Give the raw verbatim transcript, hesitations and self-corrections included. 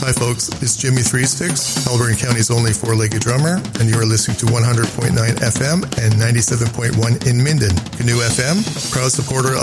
Hi folks, it's Jimmy Three Sticks, Alberta County's only four-legged drummer, and you are listening to one hundred point nine F M and ninety-seven point one in Minden. Canoe F M, proud supporter